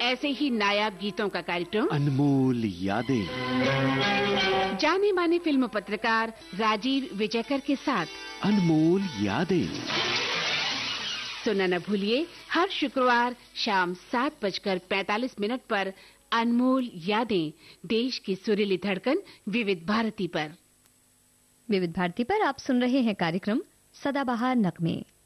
ऐसे ही नायाब गीतों का कार्यक्रम अनमोल यादें। जाने माने फिल्म पत्रकार राजीव विजयकर के साथ अनमोल यादें सुनना न भूलिए, हर शुक्रवार शाम 7:45 पर अनमोल यादें, देश की सुरीली धड़कन विविध भारती पर। विविध भारती पर आप सुन रहे हैं कार्यक्रम सदाबहार नगमे।